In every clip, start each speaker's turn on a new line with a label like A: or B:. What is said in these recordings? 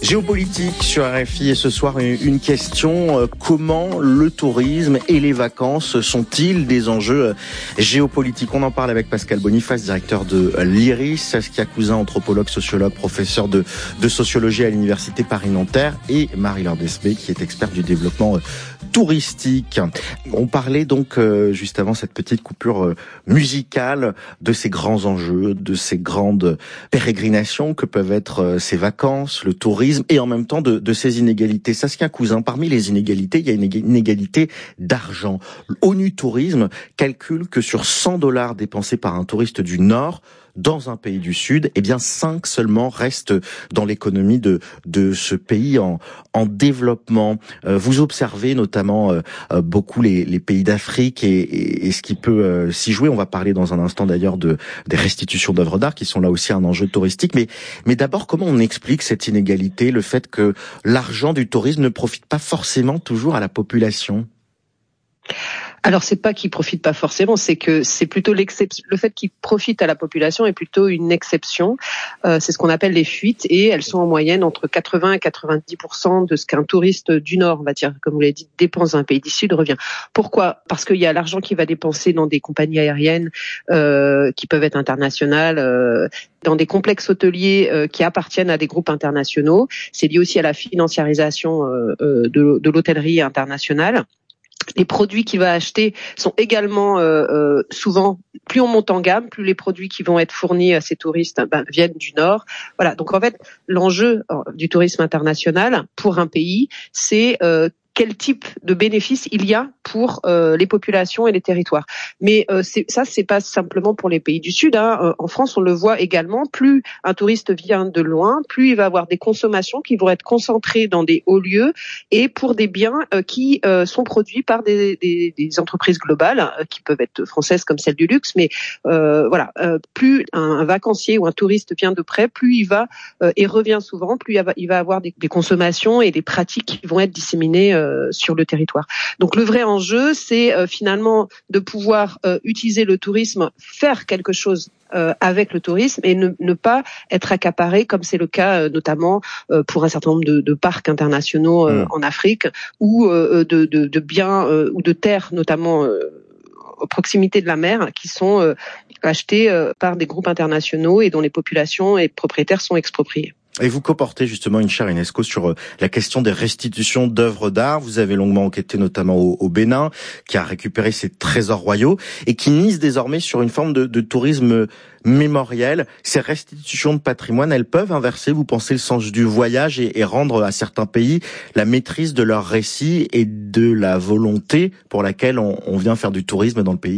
A: Géopolitique sur RFI et ce soir une question, comment le tourisme et les vacances sont-ils des enjeux géopolitiques? On en parle avec Pascal Boniface, directeur de l'IRIS, Saskia Cousin, anthropologue, sociologue, professeur de sociologie à l'université Paris-Nanterre et Marie-Laure Desmé qui est experte du développement touristique. On parlait donc juste avant cette petite coupure musicale de ces grands enjeux, de ces grandes pérégrinations que peuvent être ces vacances, le tourisme et en même temps de ces inégalités. Saskia Cousin, parmi les inégalités, il y a une inégalité d'argent. ONU Tourisme calcule que sur $100 dépensés par un touriste du Nord dans un pays du Sud, 5 seulement restent dans l'économie de ce pays en développement. Vous observez notamment beaucoup les pays d'Afrique et ce qui peut s'y jouer. On va parler dans un instant d'ailleurs des restitutions d'œuvres d'art qui sont là aussi un enjeu touristique. Mais d'abord, comment on explique cette inégalité, le fait que l'argent du tourisme ne profite pas forcément toujours à la population ?
B: Alors c'est pas qu'il profite pas forcément, c'est que c'est plutôt l'exception. Le fait qu'il profite à la population est plutôt une exception. C'est ce qu'on appelle les fuites et elles sont en moyenne entre 80 et 90% de ce qu'un touriste du Nord, on va dire, comme vous l'avez dit, dépense dans un pays du Sud revient. Pourquoi ? Parce qu'il y a l'argent qu'il va dépenser dans des compagnies aériennes qui peuvent être internationales, dans des complexes hôteliers qui appartiennent à des groupes internationaux. C'est lié aussi à la financiarisation de l'hôtellerie internationale. Les produits qu'il va acheter sont également souvent, plus on monte en gamme, plus les produits qui vont être fournis à ces touristes viennent du Nord. Voilà, donc en fait, l'enjeu du tourisme international pour un pays, c'est quel type de bénéfices il y a pour les populations et les territoires. Mais c'est pas simplement pour les pays du Sud. En France, on le voit également. Plus un touriste vient de loin, plus il va avoir des consommations qui vont être concentrées dans des hauts lieux et pour des biens qui sont produits par des entreprises globales qui peuvent être françaises comme celle du luxe. Mais plus un vacancier ou un touriste vient de près, plus il va et revient souvent, plus il va avoir des consommations et des pratiques qui vont être disséminées sur le territoire. Donc le vrai enjeu, c'est finalement de pouvoir utiliser le tourisme, faire quelque chose avec le tourisme et ne pas être accaparé comme c'est le cas notamment pour un certain nombre de parcs internationaux en Afrique ou de biens ou de terres notamment à proximité de la mer qui sont achetés par des groupes internationaux et dont les populations et propriétaires sont expropriés.
A: Et vous co-portez justement une chaire UNESCO sur la question des restitutions d'œuvres d'art. Vous avez longuement enquêté notamment au Bénin, qui a récupéré ses trésors royaux et qui mise désormais sur une forme de tourisme mémoriel. Ces restitutions de patrimoine, elles peuvent inverser, vous pensez, le sens du voyage et rendre à certains pays la maîtrise de leurs récits et de la volonté pour laquelle on vient faire du tourisme dans le pays ?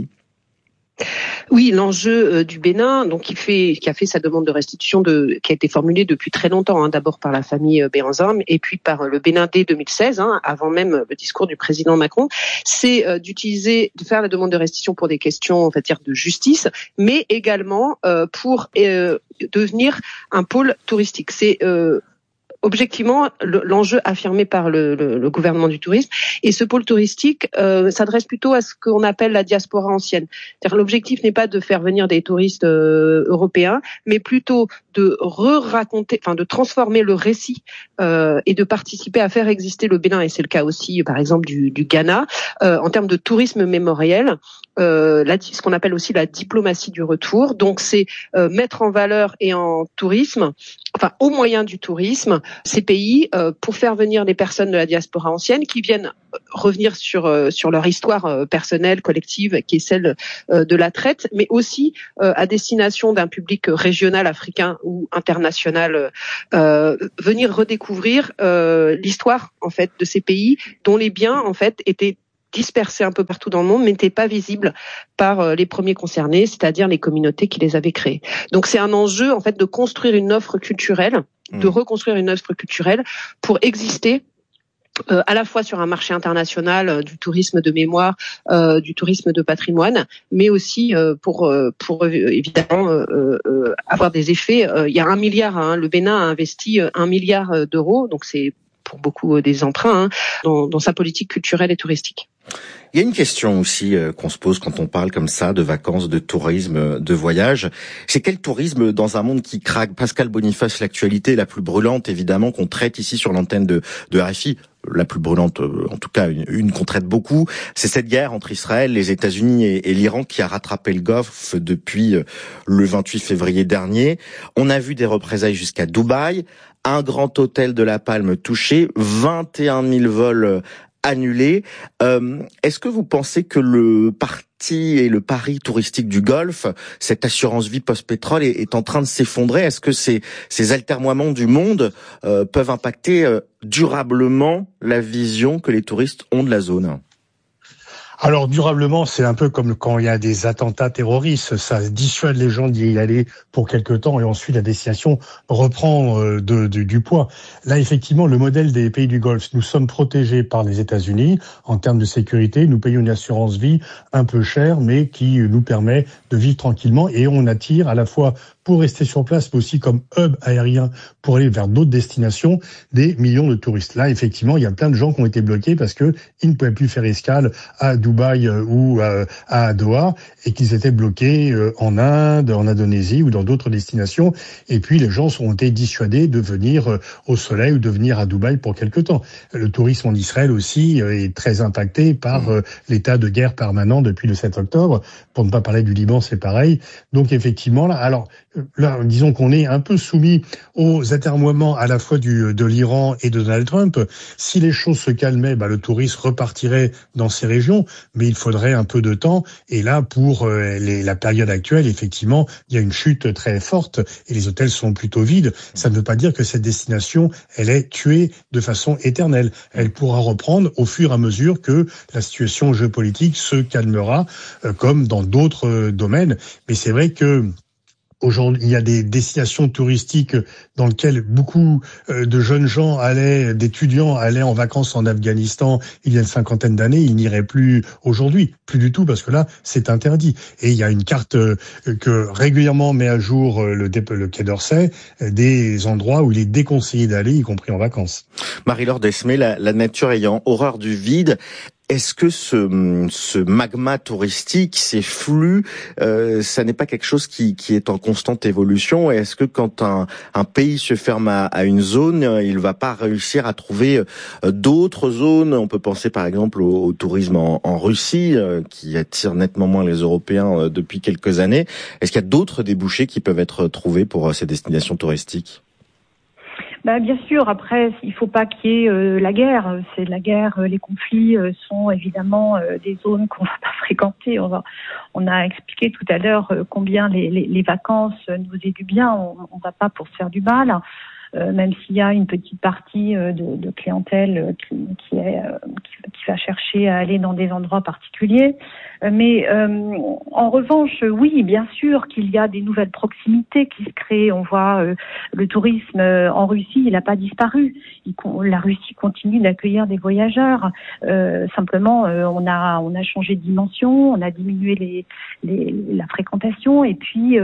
B: Oui, l'enjeu du Bénin, donc qui a fait sa demande de restitution qui a été formulée depuis très longtemps, d'abord par la famille Béhanzin et puis par le Bénin dès 2016, avant même le discours du président Macron, c'est de faire la demande de restitution pour des questions, on va dire, de justice, mais également pour devenir un pôle touristique. C'est objectivement l'enjeu affirmé par le gouvernement du tourisme. Et ce pôle touristique s'adresse plutôt à ce qu'on appelle la diaspora ancienne. C'est-à-dire l'objectif n'est pas de faire venir des touristes européens, mais plutôt de raconter, de transformer le récit et de participer à faire exister le Bénin. Et c'est le cas aussi, par exemple, du Ghana, en termes de tourisme mémoriel. Ce qu'on appelle aussi la diplomatie du retour. Donc c'est mettre en valeur et en tourisme, au moyen du tourisme, ces pays pour faire venir des personnes de la diaspora ancienne qui viennent revenir sur leur histoire personnelle, collective, qui est celle de la traite, mais aussi à destination d'un public régional africain ou international, venir redécouvrir l'histoire en fait de ces pays dont les biens en fait étaient dispersés un peu partout dans le monde, mais n'étaient pas visibles par les premiers concernés, c'est-à-dire les communautés qui les avaient créés. Donc c'est un enjeu en fait de construire une offre culturelle, de reconstruire une offre culturelle pour exister à la fois sur un marché international du tourisme de mémoire, du tourisme de patrimoine, mais aussi pour évidemment avoir des effets. Il y a 1 milliard, le Bénin a investi 1 milliard d'euros, donc c'est pour beaucoup des emprunts dans sa politique culturelle et touristique.
A: Il y a une question aussi qu'on se pose quand on parle comme ça de vacances, de tourisme, de voyage. C'est quel tourisme dans un monde qui craque? Pascal Boniface, l'actualité la plus brûlante, évidemment, qu'on traite ici sur l'antenne de RFI. La plus brûlante, en tout cas une qu'on traite beaucoup, c'est cette guerre entre Israël, les États-Unis et l'Iran qui a rattrapé le Golfe depuis le 28 février dernier. On a vu des représailles jusqu'à Dubaï, un grand hôtel de La Palme touché, 21 000 vols annulés. Est-ce que vous pensez que le parti et le pari touristique du Golfe, cette assurance vie post-pétrole, est en train de s'effondrer? Est-ce que ces altermoiements du monde peuvent impacter durablement la vision que les touristes ont de la zone?
C: Alors durablement, c'est un peu comme quand il y a des attentats terroristes, ça dissuade les gens d'y aller pour quelque temps et ensuite la destination reprend du poids. Là, effectivement, le modèle des pays du Golfe, nous sommes protégés par les États-Unis en termes de sécurité, nous payons une assurance vie un peu chère, mais qui nous permet de vivre tranquillement et on attire à la fois pour rester sur place, mais aussi comme hub aérien pour aller vers d'autres destinations, des millions de touristes. Là, effectivement, il y a plein de gens qui ont été bloqués parce que ils ne pouvaient plus faire escale à Dubaï ou à Doha et qu'ils étaient bloqués en Inde, en Indonésie ou dans d'autres destinations. Et puis, les gens ont été dissuadés de venir au soleil ou de venir à Dubaï pour quelque temps. Le tourisme en Israël aussi est très impacté par l'état de guerre permanent depuis le 7 octobre. Pour ne pas parler du Liban, c'est pareil. Donc, effectivement, là, disons qu'on est un peu soumis aux atermoiements à la fois de l'Iran et de Donald Trump. Si les choses se calmaient, le tourisme repartirait dans ces régions, mais il faudrait un peu de temps. Et là, pour la période actuelle, effectivement, il y a une chute très forte et les hôtels sont plutôt vides. Ça ne veut pas dire que cette destination, elle est tuée de façon éternelle. Elle pourra reprendre au fur et à mesure que la situation géopolitique se calmera, comme dans d'autres domaines. Mais c'est vrai que aujourd'hui, il y a des destinations touristiques dans lesquelles beaucoup de jeunes gens d'étudiants allaient en vacances en Afghanistan il y a une cinquantaine d'années. Ils n'iraient plus aujourd'hui, plus du tout, parce que là, c'est interdit. Et il y a une carte que régulièrement met à jour le Quai d'Orsay, des endroits où il est déconseillé d'aller, y compris en vacances.
A: Marie-Laure Desmé, la nature ayant horreur du vide, est-ce que ce magma touristique, ces flux, ça n'est pas quelque chose qui est en constante évolution? Et est-ce que quand un pays se ferme à une zone, il va pas réussir à trouver d'autres zones? On peut penser par exemple au tourisme en Russie, qui attire nettement moins les Européens depuis quelques années. Est-ce qu'il y a d'autres débouchés qui peuvent être trouvés pour ces destinations touristiques?
D: Bien sûr, après, il faut pas qu'il y ait la guerre. C'est la guerre, les conflits sont évidemment des zones qu'on va pas fréquenter. On a expliqué tout à l'heure combien les vacances nous faisaient du bien. On va pas pour se faire du mal. Même s'il y a une petite partie de clientèle qui va chercher à aller dans des endroits particuliers. Mais en revanche, oui, bien sûr qu'il y a des nouvelles proximités qui se créent. On voit le tourisme en Russie, il n'a pas disparu. La Russie continue d'accueillir des voyageurs. Simplement, on a changé de dimension, on a diminué la fréquentation et puis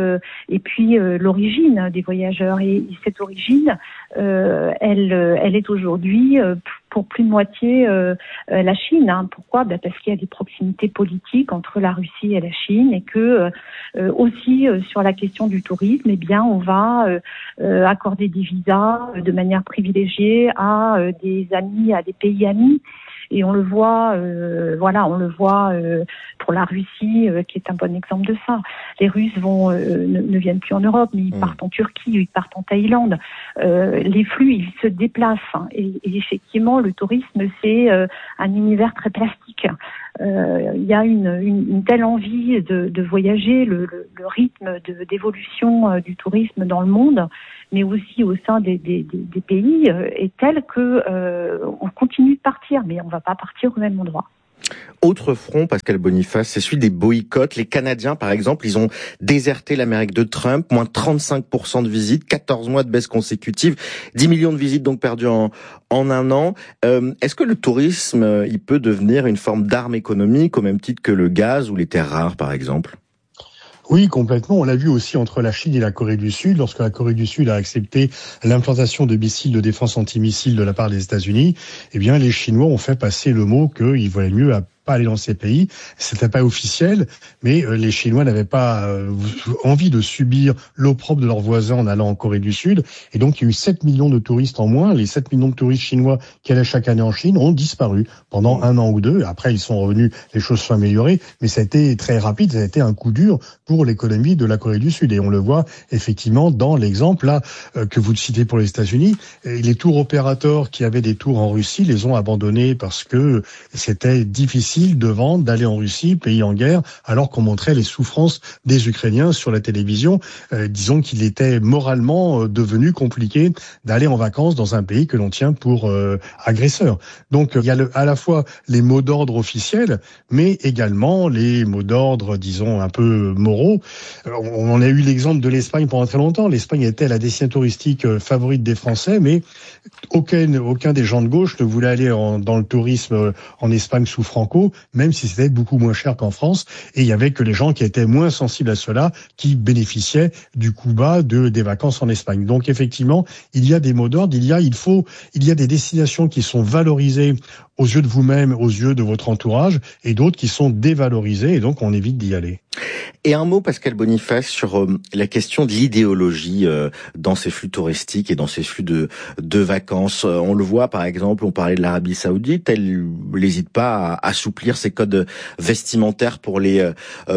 D: l'origine des voyageurs. Et cette origine, elle est aujourd'hui pour plus de moitié la Chine. Pourquoi ? Parce qu'il y a des proximités politiques entre la Russie et la Chine et que aussi sur la question du tourisme, on va accorder des visas de manière privilégiée à des amis, à des pays amis. Et on le voit, pour la Russie, qui est un bon exemple de ça. Les Russes ne viennent plus en Europe, mais ils partent en Turquie, ils partent en Thaïlande. Les flux, ils se déplacent. Et effectivement, le tourisme, c'est un univers très plastique. Il y a une telle envie de voyager, le rythme d'évolution du tourisme dans le monde, mais aussi au sein des pays, est tel que on continue de partir, mais on va pas partir au même endroit.
A: Autre front, Pascal Boniface, c'est celui des boycotts. Les Canadiens, par exemple, ils ont déserté l'Amérique de Trump, moins 35% de visites, 14 mois de baisse consécutive, 10 millions de visites donc perdues en un an. Est-ce que le tourisme, il peut devenir une forme d'arme économique au même titre que le gaz ou les terres rares, par exemple ?
C: Oui, complètement. On l'a vu aussi entre la Chine et la Corée du Sud. Lorsque la Corée du Sud a accepté l'implantation de missiles de défense antimissiles de la part des États-Unis, les Chinois ont fait passer le mot qu'il valait mieux pas aller dans ces pays. C'était pas officiel, mais les Chinois n'avaient pas envie de subir l'opprobre de leurs voisins en allant en Corée du Sud. Et donc, il y a eu 7 millions de touristes en moins. Les 7 millions de touristes chinois qui allaient chaque année en Chine ont disparu pendant un an ou deux. Après, ils sont revenus, les choses sont améliorées, mais ça a été très rapide, ça a été un coup dur pour l'économie de la Corée du Sud. Et on le voit effectivement dans l'exemple là que vous citez pour les États-Unis. Les tours opérateurs qui avaient des tours en Russie les ont abandonnés parce que c'était difficile de vendre, d'aller en Russie, pays en guerre, alors qu'on montrait les souffrances des Ukrainiens sur la télévision. Disons qu'il était moralement devenu compliqué d'aller en vacances dans un pays que l'on tient pour agresseur. Donc il y a à la fois les mots d'ordre officiels, mais également les mots d'ordre, disons, un peu moraux. On a eu l'exemple de l'Espagne pendant très longtemps. L'Espagne était la destination touristique favorite des Français, mais aucun des gens de gauche ne voulait aller dans le tourisme en Espagne sous Franco, même si c'était beaucoup moins cher qu'en France. Et il y avait que les gens qui étaient moins sensibles à cela qui bénéficiaient du coup bas des vacances en Espagne. Donc effectivement, il y a des mots d'ordre, il y a des destinations qui sont valorisées aux yeux de vous-même, aux yeux de votre entourage, et d'autres qui sont dévalorisées, et donc on évite d'y aller.
A: Et un mot, Pascal Boniface, sur la question de l'idéologie dans ces flux touristiques et dans ces flux de vacances. On le voit, par exemple, on parlait de l'Arabie Saoudite, elle n'hésite pas à assouplir ses codes vestimentaires pour les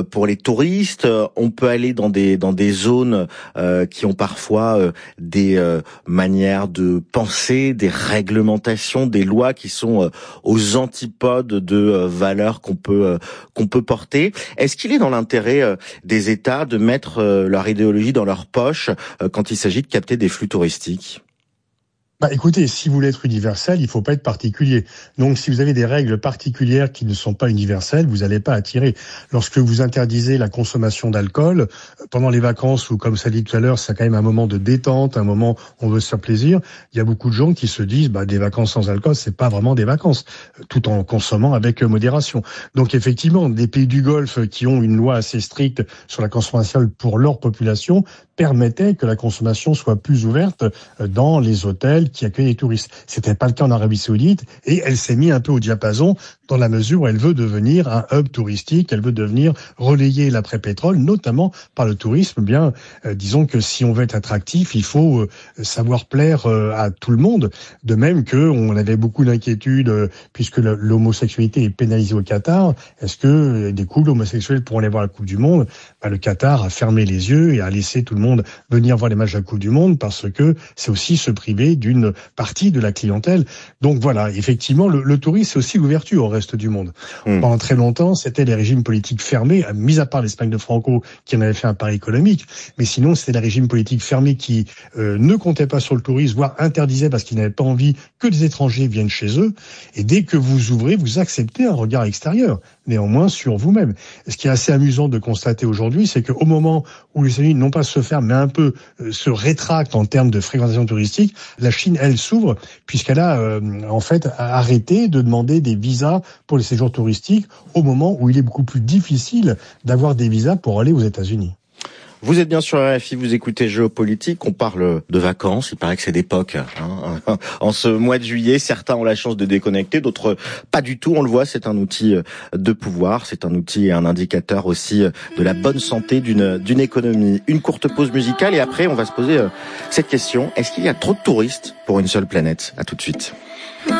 A: touristes. On peut aller dans des zones qui ont parfois des manières de penser, des réglementations, des lois qui sont aux antipodes de valeurs qu'on peut porter. Est-ce qu'il est dans l'intérêt des États de mettre leur idéologie dans leur poche quand il s'agit de capter des flux touristiques ?
C: Écoutez, si vous voulez être universel, il faut pas être particulier. Donc, si vous avez des règles particulières qui ne sont pas universelles, vous n'allez pas attirer. Lorsque vous interdisez la consommation d'alcool, pendant les vacances, ou comme ça dit tout à l'heure, c'est quand même un moment de détente, un moment où on veut se faire plaisir, il y a beaucoup de gens qui se disent, des vacances sans alcool, c'est pas vraiment des vacances, tout en consommant avec modération. Donc, effectivement, des pays du Golfe qui ont une loi assez stricte sur la consommation pour leur population permettaient que la consommation soit plus ouverte dans les hôtels qui accueillent les touristes. C'était pas le cas en Arabie Saoudite, et elle s'est mise un peu au diapason dans la mesure où elle veut devenir un hub touristique, elle veut devenir relayer l'après-pétrole, notamment par le tourisme. Disons que si on veut être attractif, il faut savoir plaire à tout le monde. De même que on avait beaucoup d'inquiétudes puisque l'homosexualité est pénalisée au Qatar. Est-ce que des couples homosexuels pourront aller voir la Coupe du Monde ? Le Qatar a fermé les yeux et a laissé tout le monde venir voir les matchs de la Coupe du Monde parce que c'est aussi se priver d'une partie de la clientèle. Donc voilà, effectivement, le tourisme, c'est aussi l'ouverture au reste du monde. Pendant très longtemps, c'était les régimes politiques fermés, mis à part l'Espagne de Franco qui en avait fait un pari économique, mais sinon c'était les régimes politiques fermés qui ne comptaient pas sur le tourisme, voire interdisaient parce qu'ils n'avaient pas envie que des étrangers viennent chez eux. Et dès que vous ouvrez, vous acceptez un regard extérieur, néanmoins sur vous-même. Ce qui est assez amusant de constater aujourd'hui, c'est qu'au moment où les États-Unis non pas se ferment, mais un peu se rétractent en termes de fréquentation touristique, la Chine, elle, s'ouvre puisqu'elle a en fait arrêté de demander des visas pour les séjours touristiques au moment où il est beaucoup plus difficile d'avoir des visas pour aller aux États-Unis.
A: Vous êtes bien sur RFI, vous écoutez Géopolitique, on parle de vacances, il paraît que c'est d'époque. En ce mois de juillet, certains ont la chance de déconnecter, d'autres pas du tout. On le voit, c'est un outil de pouvoir, c'est un outil et un indicateur aussi de la bonne santé d'une économie. Une courte pause musicale et après on va se poser cette question, est-ce qu'il y a trop de touristes pour une seule planète ? À tout de suite.